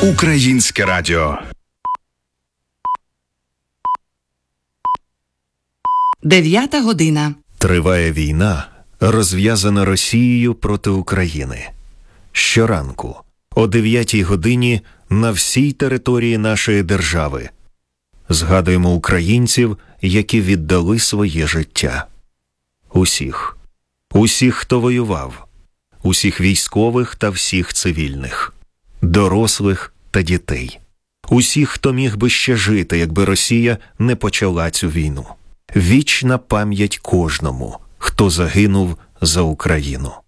Українське радіо. 9 година. Триває війна, розв'язана Росією проти України. Щоранку, о 9 годині, на всій території нашої держави згадуємо українців, які віддали своє життя. Усіх. Усіх, хто воював. Усіх військових та всіх цивільних. Дорослих та дітей. Усіх, хто міг би ще жити, якби Росія не почала цю війну. Вічна пам'ять кожному, хто загинув за Україну.